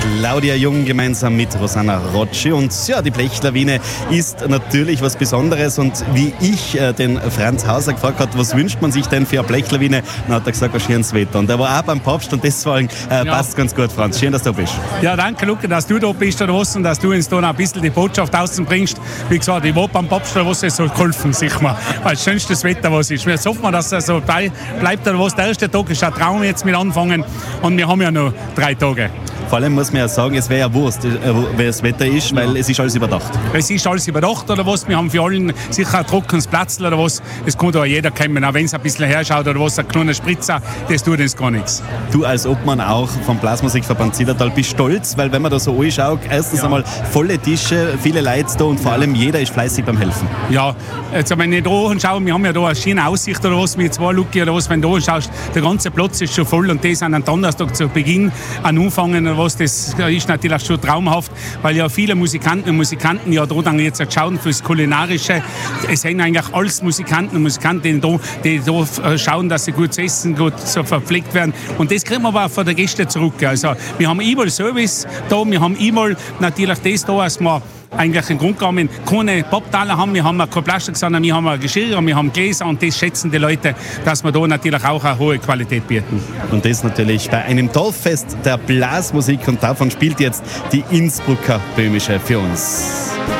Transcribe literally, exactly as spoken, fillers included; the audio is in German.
Claudia Jung gemeinsam mit Rosanna Rocci. Und ja, die Blechlawine ist natürlich was Besonderes. Und wie ich äh, den Franz Hauser gefragt habe, was wünscht man sich denn für eine Blechlawine, dann hat er gesagt, ein schönes Wetter. Und er war auch beim Papst und deswegen äh, Ja. passt ganz gut, Franz. Schön, dass du da bist. Ja, danke, Luca, dass du da bist oder was und dass du uns da noch ein bisschen die Botschaft außenbringst. Wie gesagt, ich war beim Papst oder was, es soll geholfen, sicher mal. Weil das schönste Wetter, was ist. Jetzt hoffen wir, dass es so bei- bleibt oder was. Der erste Tag ist ein Traum jetzt mit anfangen und wir haben ja noch drei Tage. Vor allem muss man ja sagen, es wäre ja Wurst, äh, wie das Wetter ist, weil Ja. es ist alles überdacht. Es ist alles überdacht oder was. Wir haben für allen sicher ein trockenes Platzl oder was. Es kann da jeder kommen, auch wenn es ein bisschen herschaut oder was, ein kleiner Spritzer, das tut uns gar nichts. Du als Obmann auch vom Blasmusikverband Zillertal bist stolz, weil wenn man da so anschaut, erstens Ja. einmal volle Tische, viele Leute da und vor allem jeder ist fleißig beim Helfen. Ja, jetzt wenn ich da anschaue, wir haben ja da eine schöne Aussicht oder was, mit zwei Lucky oder was, wenn du da anschaust, der ganze Platz ist schon voll und das an einem Donnerstag zu Beginn an Anfangen oder was, das ist natürlich schon traumhaft, weil ja viele Musikanten und Musikanten ja da dann jetzt schauen fürs Kulinarische. Es sind eigentlich alles Musikanten und Musikanten, die da, die da schauen, dass sie gut essen, gut so verpflegt werden und das kriegen wir aber auch von den Gästen zurück. Also wir haben überall Service da, wir haben überall natürlich das da, dass wir eigentlich im Grunde genommen keine Papptaler haben, wir haben keine Plastik, sondern wir haben ein Geschirr, wir haben Gläser und das schätzen die Leute, dass wir da natürlich auch eine hohe Qualität bieten. Und das natürlich bei einem Dorffest der Blasmusik und davon spielt jetzt die Innsbrucker Böhmische für uns.